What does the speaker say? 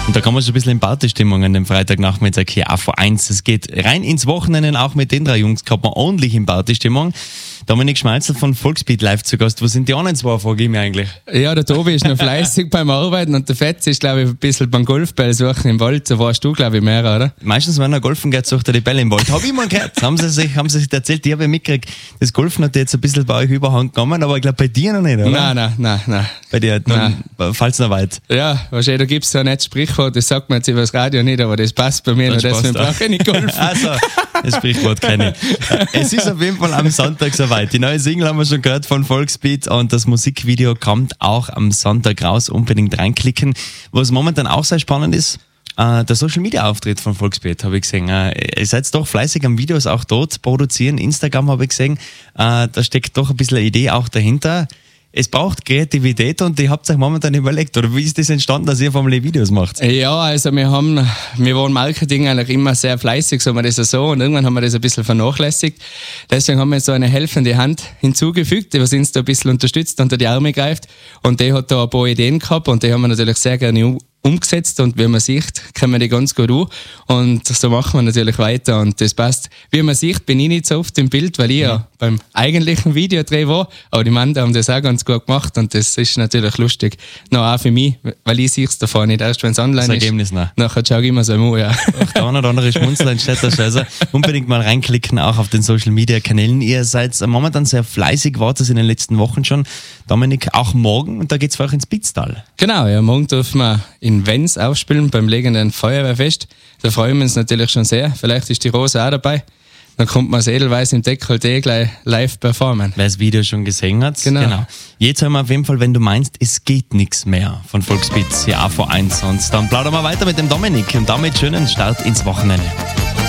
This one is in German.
Und da kann man schon ein bisschen in Partystimmung an dem Freitagnachmittag hier auch vor 1. Es geht rein ins Wochenende, auch mit den 3 Jungs kommt man ordentlich in Partystimmung. Dominik Schmalzl von Volksbeat live zu Gast. Wo sind die anderen zwei, frage ich mich eigentlich? Ja, der Tobi ist noch fleißig beim Arbeiten und der Fetz ist, glaube ich, ein bisschen beim Golfball suchen im Wald. So warst du, glaube ich, mehr, oder? Meistens, wenn er golfen geht, sucht er die Bälle im Wald. Habe ich mal gehört. Haben sie sich erzählt, ich habe ja mitgekriegt, das Golfen hat jetzt ein bisschen bei euch überhand genommen, aber ich glaube bei dir noch nicht, oder? Nein. Bei dir, fällt es noch weit. Ja, wahrscheinlich, da gibt es so ein nettes Sprichwort, das sagt man jetzt über das Radio nicht, aber das passt bei mir noch, deswegen brauche ich nicht golfen. Also, das Sprichwort kenne ich. Es ist auf jeden Fall am Sonntag soweit. Die neue Single haben wir schon gehört von Volksbeat und das Musikvideo kommt auch am Sonntag raus. Unbedingt reinklicken. Was momentan auch sehr spannend ist, der Social-Media-Auftritt von Volksbeat habe ich gesehen. Ihr seid doch fleißig am Videos auch dort produzieren. Instagram habe ich gesehen. Da steckt doch ein bisschen eine Idee auch dahinter. Es braucht Kreativität und ihr habt euch momentan überlegt, oder wie ist das entstanden, dass ihr vom Videos macht? Ja, also wir waren Marketing eigentlich immer sehr fleißig, sagen wir das so, und irgendwann haben wir das ein bisschen vernachlässigt. Deswegen haben wir so eine helfende Hand hinzugefügt, die uns da ein bisschen unterstützt, unter die Arme greift, und die hat da ein paar Ideen gehabt und die haben wir natürlich sehr gerne umgesetzt, und wie man sieht, kennen wir die ganz gut an, und so machen wir natürlich weiter und das passt. Wie man sieht, bin ich nicht so oft im Bild, weil ich ja beim eigentlichen Videodreh war, aber die Männer haben das auch ganz gut gemacht und das ist natürlich lustig. Noch auch für mich, weil ich sehe es davon nicht, erst wenn es online das Ergebnis, ist. Nachher schaue ich immer so an, ja. Auch der eine oder andere Schmunzler entsteht da schon. Also unbedingt mal reinklicken, auch auf den Social-Media-Kanälen. Ihr seid momentan sehr fleißig, wart es in den letzten Wochen schon. Dominik, auch morgen, und da geht es für euch ins Pitztal. Genau, ja, morgen dürfen wir in Wenz aufspielen beim legendären Feuerwehrfest. Da freuen wir uns natürlich schon sehr. Vielleicht ist die Rose auch dabei. Dann kommt man das Edelweiß im Dekolleté gleich live performen. Wer das Video schon gesehen hat. Genau. Jetzt hören wir auf jeden Fall, wenn du meinst, es geht nichts mehr von Volksbeat hier auch vor 1. Und dann plaudern wir weiter mit dem Dominik und damit schönen Start ins Wochenende.